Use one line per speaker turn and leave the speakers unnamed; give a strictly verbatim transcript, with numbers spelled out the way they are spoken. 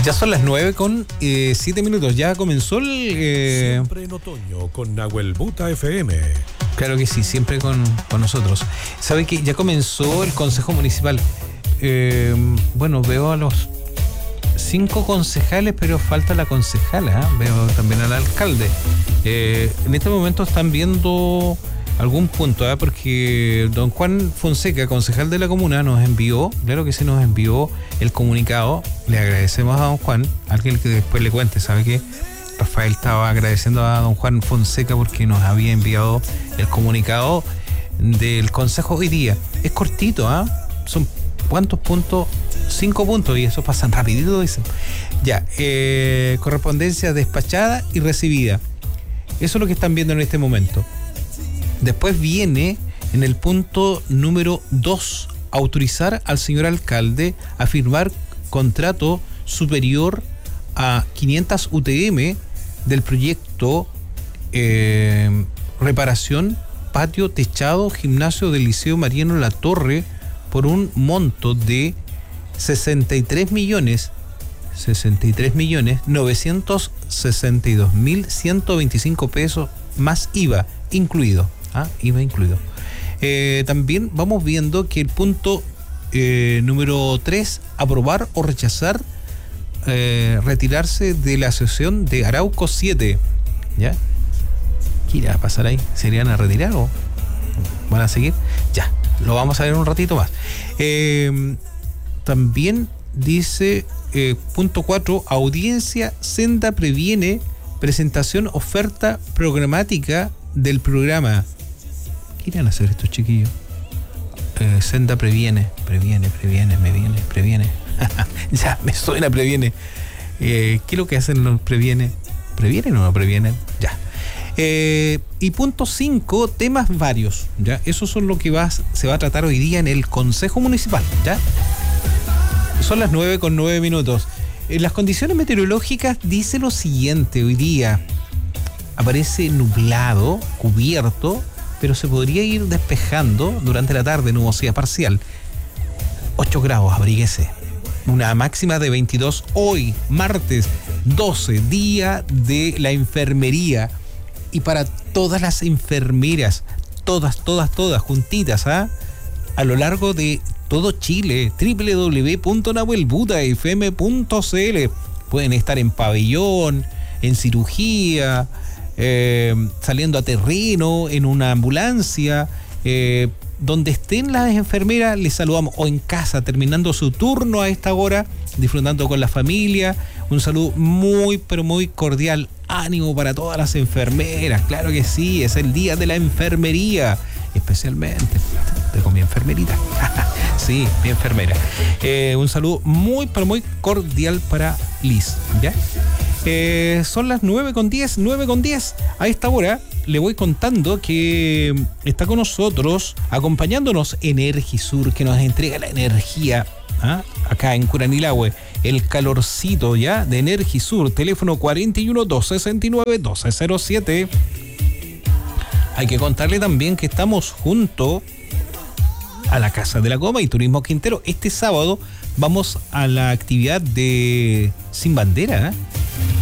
Ya son las nueve con eh, siete minutos. Ya comenzó el... Eh...
Siempre en otoño con Nahuel Buta F M.
Claro que sí, siempre con, con nosotros. ¿Sabe que ya comenzó el Consejo Municipal? Eh, bueno, veo a los cinco concejales, pero falta la concejala, ¿eh? Veo también al alcalde. Eh, en este momento están viendo algún punto, ¿eh? Porque don Juan Fonseca, concejal de la comuna, nos envió, claro que sí, nos envió el comunicado. Le agradecemos a don Juan, alguien que después le cuente, ¿sabe qué? Rafael estaba agradeciendo a don Juan Fonseca porque nos había enviado el comunicado del consejo hoy día. Es cortito, ¿ah? ¿eh? Son ¿cuántos puntos? Cinco puntos, y eso pasan rapidito, dicen. Ya, eh, correspondencia despachada y recibida. Eso es lo que están viendo en este momento. Después viene en el punto número dos, autorizar al señor alcalde a firmar contrato superior a quinientas U T M del proyecto eh, reparación patio techado gimnasio del Liceo Mariano La Torre por un monto de sesenta y tres millones novecientos sesenta y dos mil ciento veinticinco pesos más I V A incluido. ¿Ah? I V A incluido. Eh, también vamos viendo que el punto eh, número tres, aprobar o rechazar eh, retirarse de la asociación de Arauco siete. ¿Ya? ¿Qué irá a pasar ahí? ¿Se irían a retirar o van a seguir? Ya, lo vamos a ver un ratito más. Eh, también dice eh, punto cuatro, audiencia Senda previene presentación oferta programática del programa. ¿Qué irán a hacer estos chiquillos? Eh, Senda previene, previene, previene, me viene, previene. Ya, me suena previene. Eh, ¿Qué es lo que hacen los previene? ¿Previenen o no previenen? Ya. Eh, y punto cinco, temas varios. ¿Ya? Eso son lo que va, se va a tratar hoy día en el Consejo Municipal. ¿Ya? Son las nueve con nueve minutos. En las condiciones meteorológicas dice lo siguiente hoy día. Aparece nublado, cubierto, pero se podría ir despejando durante la tarde, nubosidad parcial. ocho grados, abríguese. Una máxima de veintidós hoy, martes doce, día de la enfermería. Y para todas las enfermeras, todas, todas, todas, juntitas, ¿ah? A lo largo de todo Chile, doble u doble u doble u punto nahuel buta f m punto c l. Pueden estar en pabellón, en cirugía, eh, saliendo a terreno, en una ambulancia, eh, donde estén las enfermeras, les saludamos, o en casa, terminando su turno a esta hora, disfrutando con la familia. Un saludo muy, pero muy cordial. Ánimo para todas las enfermeras, claro que sí, es el día de la enfermería, especialmente de con mi enfermerita. Sí, mi enfermera. Eh, un saludo muy, pero muy cordial para Liz, ¿ya? Eh, son las nueve con diez, nueve con diez. A esta hora le voy contando que está con nosotros, acompañándonos, Energisur, que nos entrega la energía, ¿ah? Acá en Curanilahue. El calorcito ya de Energisur, teléfono cuarenta y uno, doscientos sesenta y nueve, doce cero siete. Hay que contarle también que estamos junto a la Casa de la Goma y Turismo Quintero. Este sábado vamos a la actividad de Sin Bandera, ¿eh?